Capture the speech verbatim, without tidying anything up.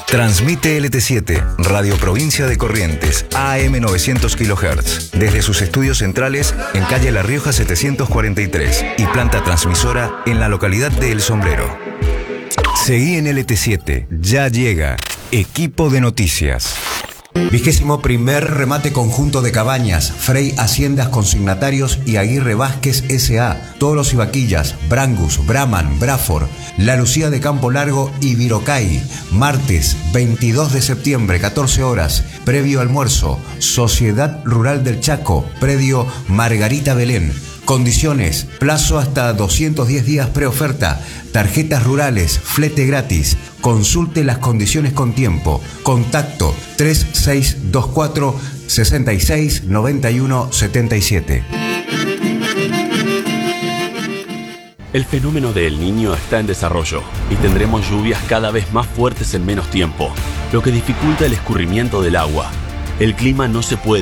Transmite L T siete, Radio Provincia de Corrientes, A M novecientos kilohertz, desde sus estudios centrales en calle La Rioja setecientos cuarenta y tres y planta transmisora en la localidad de El Sombrero. Seguí en L T siete, ya llega Equipo de Noticias. Vigésimo primer remate conjunto de Cabañas, Frey Haciendas Consignatarios y Aguirre Vázquez S A, Toros y Vaquillas, Brangus, Brahman, Brafor, La Lucía de Campo Largo y Virocay. Martes veintidós de septiembre, catorce horas, previo almuerzo, Sociedad Rural del Chaco, predio Margarita Belén. Condiciones, plazo hasta doscientos diez días preoferta, tarjetas rurales, flete gratis. Consulte las condiciones con tiempo. Contacto tres seis dos cuatro, seis seis nueve uno siete siete. El fenómeno de El Niño está en desarrollo y tendremos lluvias cada vez más fuertes en menos tiempo, lo que dificulta el escurrimiento del agua. El clima no se puede